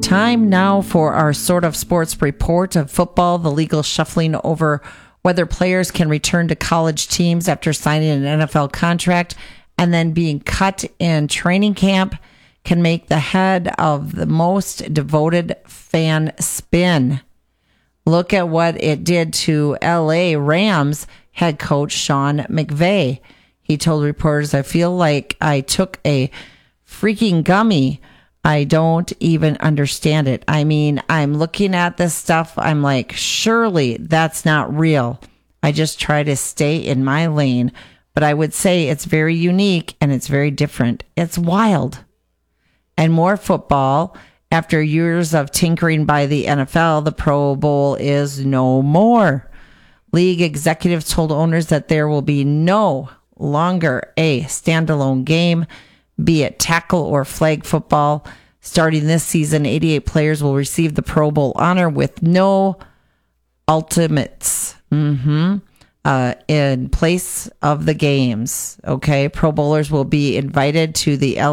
Time now for our sort of sports report of football, the legal shuffling over whether players can return to college teams after signing an NFL contract and then being cut in training camp can make the head of the most devoted fan spin. Look at what it did to LA Rams head coach Sean McVay. He told reporters, "I feel like I took a freaking gummy. I don't even understand it. I mean, I'm looking at this stuff. I'm like, surely that's not real. I just try to stay in my lane. But I would say it's very unique and it's very different. It's wild." And more football. After years of tinkering by the NFL, the Pro Bowl is no more. League executives told owners that there will be no longer a standalone game, be it tackle or flag football. Starting this season, 88 players will receive the Pro Bowl honor with no ultimates in place of the games. Okay, Pro Bowlers will be invited to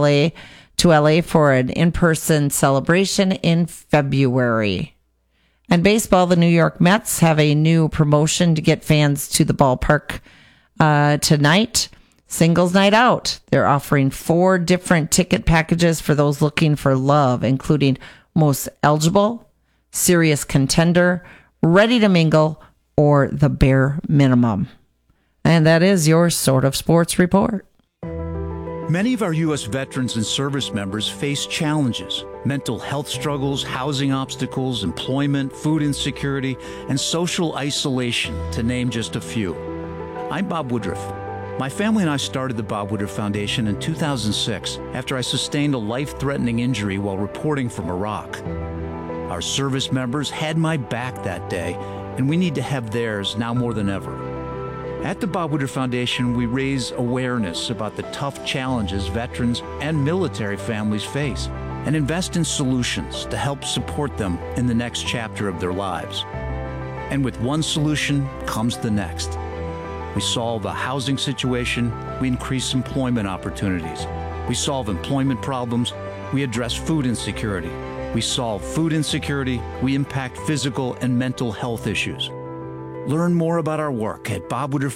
LA for an in-person celebration in February. And baseball, the New York Mets have a new promotion to get fans to the ballpark tonight. Singles night out. They're offering 4 different ticket packages for those looking for love, including most eligible, serious contender, ready to mingle, or the bare minimum. And that is your sort of sports report. Many of our U.S. veterans and service members face challenges: mental health struggles, housing obstacles, employment, food insecurity, and social isolation, to name just a few. I'm Bob Woodruff. My family and I started the Bob Woodruff Foundation in 2006 after I sustained a life-threatening injury while reporting from Iraq. Our service members had my back that day, and we need to have theirs now more than ever. At the Bob Woodruff Foundation, we raise awareness about the tough challenges veterans and military families face and invest in solutions to help support them in the next chapter of their lives. And with one solution comes the next. We solve a housing situation, we increase employment opportunities. We solve employment problems, we address food insecurity. We solve food insecurity, we impact physical and mental health issues. Learn more about our work at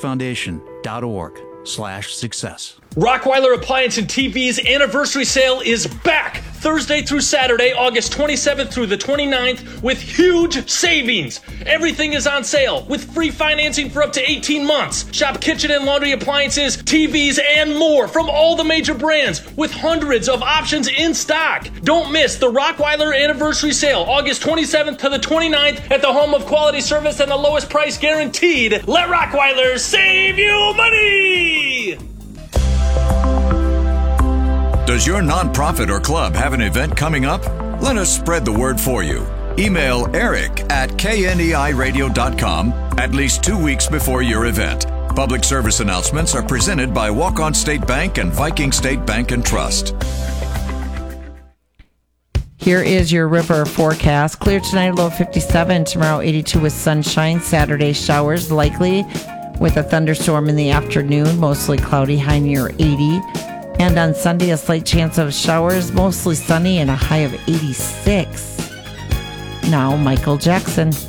bobwoodrufffoundation.org/success. Rockwyler Appliance and TV's anniversary sale is back Thursday through Saturday, August 27th through the 29th, with huge savings. Everything is on sale with free financing for up to 18 months. Shop kitchen and laundry appliances, TVs, and more from all the major brands with hundreds of options in stock. Don't miss the Rockwyler anniversary sale, August 27th to the 29th, at the home of quality service and the lowest price guaranteed. Let Rockwyler save you money! Does your nonprofit or club have an event coming up? Let us spread the word for you. Email eric@kneiradio.com at least 2 weeks before your event. Public service announcements are presented by Walk-On State Bank and Viking State Bank and Trust. Here is your river forecast. Clear tonight, low 57. Tomorrow, 82 with sunshine. Saturday, showers likely with a thunderstorm in the afternoon. Mostly cloudy, high near 80. And on Sunday, a slight chance of showers, mostly sunny, and a high of 86. Now, Michael Jackson.